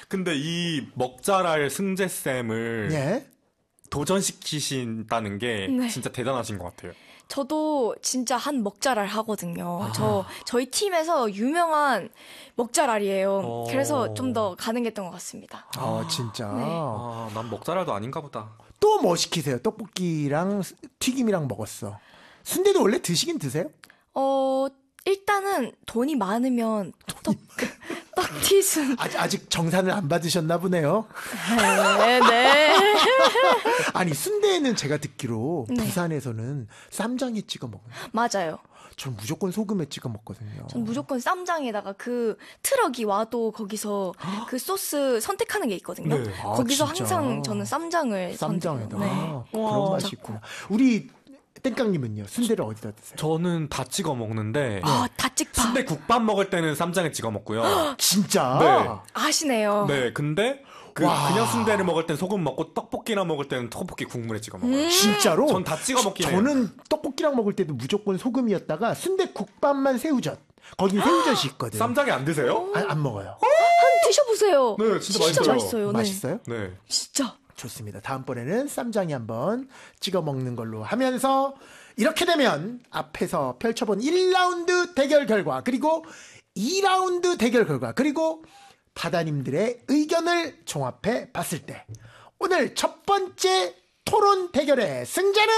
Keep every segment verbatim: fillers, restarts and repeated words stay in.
근데 이 먹자랄 승재쌤을 예. 도전시키신다는 게 네. 진짜 대단하신 것 같아요. 저도 진짜 한 먹자랄 하거든요. 아. 저 저희 팀에서 유명한 먹자랄이에요. 어. 그래서 좀 더 가능했던 것 같습니다. 아, 진짜. 네. 아, 난 먹자랄도 아닌가 보다. 또 뭐 시키세요? 떡볶이랑 튀김이랑 먹었어. 순대도 원래 드시긴 드세요? 어, 일단은 돈이 많으면 떡, 떡튀순. 아직, 아직 정산을 안 받으셨나 보네요. 네, 네. 아니, 순대는 제가 듣기로 네. 부산에서는 쌈장에 찍어 먹어요. 맞아요. 전 무조건 소금에 찍어 먹거든요. 전 무조건 쌈장에다가 그 트럭이 와도 거기서 그 소스 선택하는 게 있거든요. 네. 아, 거기서 진짜? 항상 저는 쌈장을 쌈장에다. 선택해요. 네. 그런 와, 맛이 있구나. 우리 땡깡님은요? 순대를 어디다 드세요? 저는 다 찍어 먹는데 아, 다찍파. 순대 국밥 먹을 때는 쌈장에 찍어 먹고요. 진짜? 네. 아시네요. 네, 근데 그 와. 그냥 순대를 먹을 땐 소금 먹고 떡볶이랑 먹을 때는 떡볶이 국물에 찍어 먹어요. 음. 진짜로? 전 다 찍어 먹긴 해요. 저는 떡볶이랑 먹을 때도 무조건 소금이었다가 순대 국밥만 새우젓. 거긴 새우젓이 있거든. 쌈장에 안 드세요? 안, 안 먹어요. 한 드셔보세요. 네, 진짜 진짜 맛있어요. 맛있어요. 네. 맛있어요? 네. 진짜. 좋습니다. 다음번에는 쌈장에 한번 찍어 먹는 걸로 하면서 이렇게 되면 앞에서 펼쳐본 일 라운드 대결 결과 그리고 이 라운드 대결 결과 그리고 바다님들의 의견을 종합해 봤을 때 오늘 첫 번째 토론 대결의 승자는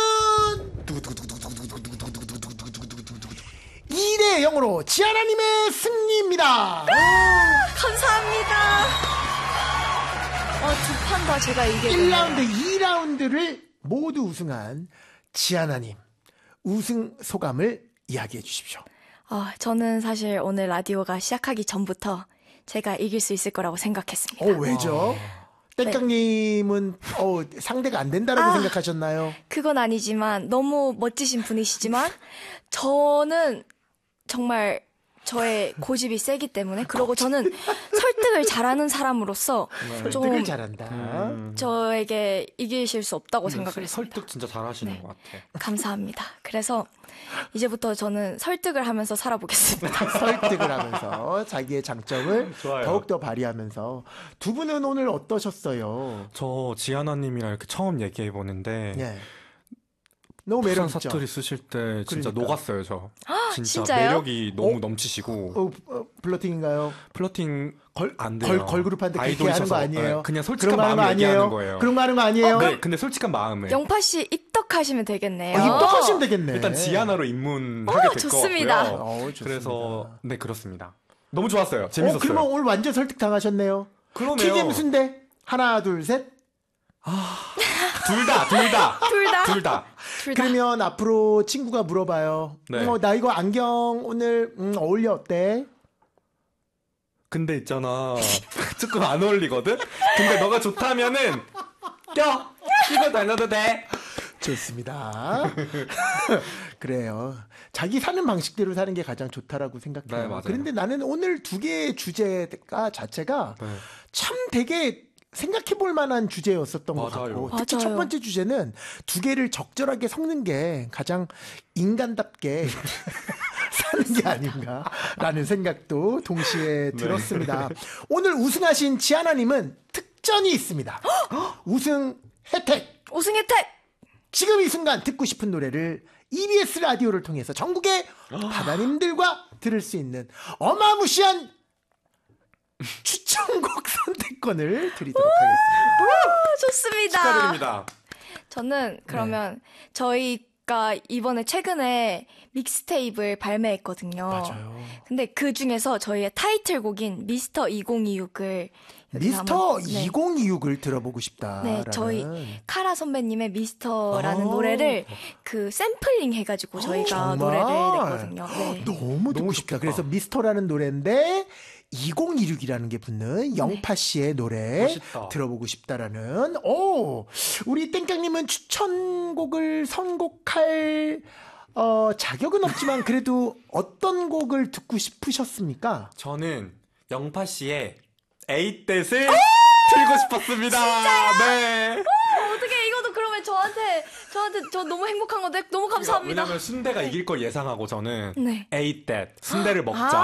이 대 영으로 지아나님의 승리입니다. 감사합니다. 어, 두 판 다 제가 이게 일 라운드, 이 라운드를 모두 우승한 지아나님 우승 소감을 이야기해 주십시오. 어, 저는 사실 오늘 라디오가 시작하기 전부터 제가 이길 수 있을 거라고 생각했습니다. 어, 왜죠? 땡깡님은 어, 상대가 안 된다라고 아. 생각하셨나요? 그건 아니지만 너무 멋지신 분이시지만 저는 정말 저의 고집이 세기 때문에 그리고 저는 설득을 잘하는 사람으로서 좀 설득을 잘한다. 음. 저에게 이기실 수 없다고 생각을 했습니다. 설득 진짜 잘하시는 네. 것 같아. 감사합니다. 그래서 이제부터 저는 설득을 하면서 살아보겠습니다. 설득을 하면서 자기의 장점을 좋아요. 더욱더 발휘하면서 두 분은 오늘 어떠셨어요? 저 지아나님이랑 이렇게 처음 얘기해 보는데 예. 너무 부산 매력있죠? 사투리 쓰실 때 진짜 그러니까. 녹았어요. 저 진짜 진짜요? 매력이 너무 어? 넘치시고 어, 어, 플러팅인가요? 플러팅 걸, 안 돼요. 걸, 걸그룹한테 그렇게 하는 거 아이돌이셔서. 아니에요? 네, 그냥 그런 솔직한 거 하는 거 마음을 얘기하는 아니에요? 거예요. 그런 거 하는 거 아니에요? 네, 근데 솔직한 마음을 영파 씨 입덕하시면 되겠네요. 어, 입덕하시면 되겠네. 일단 지아나로 입문하게 어, 될 좋습니다. 거고요. 어, 좋습니다. 그래서 네 그렇습니다. 너무 좋았어요. 재밌었어요. 어, 그러면 오늘 완전 설득 당하셨네요. 그러네요. 튀김 순대 하나 둘 셋. 둘 다, 둘 다, 둘 다? 둘 다. 둘 다. 그러면 앞으로 친구가 물어봐요. 네. 어, 나 이거 안경 오늘 음, 어울려 어때? 근데 있잖아, 조금 안 어울리거든? 근데 너가 좋다면은 껴! 끼고 다녀도 돼! 좋습니다. 그래요. 자기 사는 방식대로 사는 게 가장 좋다라고 생각해요. 네, 맞아요. 그런데 나는 오늘 두 개의 주제가 자체가 네. 참 되게 생각해 볼 만한 주제였었던 것 맞아요. 같고 특히 맞아요. 첫 번째 주제는 두 개를 적절하게 섞는 게 가장 인간답게 사는 게 아닌가라는 생각도 동시에 들었습니다. 오늘 우승하신 지아나님은 특전이 있습니다. 우승 혜택! 우승 혜택! 지금 이 순간 듣고 싶은 노래를 이비에스 라디오를 통해서 전국의 바다님들과 들을 수 있는 어마무시한 추천곡 선택권을 드리도록 하겠습니다. 어, 좋습니다. 축하드립니다. 저는 그러면 저희가 이번에 최근에 믹스테이프를 발매했거든요. 맞아요. 근데 그 중에서 저희의 타이틀곡인 미스터 이천이십육을 미스터 네. 이천이십육을 들어보고 싶다라는. 네, 저희 카라 선배님의 미스터라는 아. 노래를 그 샘플링 해가지고 저희가 정말? 노래를 냈거든요. 네. 너무 듣고 너무 싶다. 좋겠다. 그래서 미스터라는 노래인데 이천이십육이라는 게 붙는 영파 씨의 노래 멋있다. 들어보고 싶다라는. 오, 우리 땡깡님은 추천곡을 선곡할 어, 자격은 없지만 그래도 어떤 곡을 듣고 싶으셨습니까? 저는 영파 씨의 에잇댓을 틀고 싶었습니다. 네. 어떻게 이것도 그러면 저한테 저한테 저 너무 행복한 건데 너무 감사합니다. 왜냐면 순대가 이길 걸 예상하고 저는 네. 에잇댓 순대를 먹자. 아.